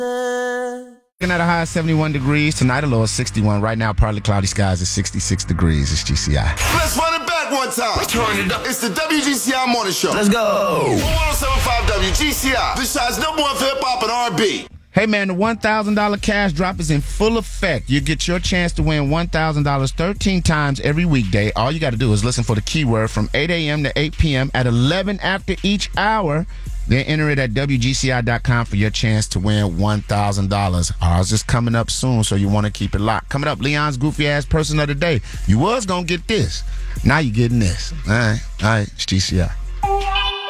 At a high of 71 degrees. Tonight, a low of 61. Right now, partly cloudy skies at 66 degrees. It's GCI. Let's run it back one time. Turn it up. It's the WGCI Morning Show. Let's go. 107.5 WGCI. This shot's number one for hip-hop and R&B. Hey, man, the $1,000 cash drop is in full effect. You get your chance to win $1,000 13 times every weekday. All you got to do is listen for the keyword from 8 a.m. to 8 p.m. at 11 after each hour. Then enter it at WGCI.com for your chance to win $1,000. Ours is coming up soon, so you want to keep it locked. Coming up, Leon's goofy-ass person of the day. You was going to get this. Now you're getting this. All right, it's GCI.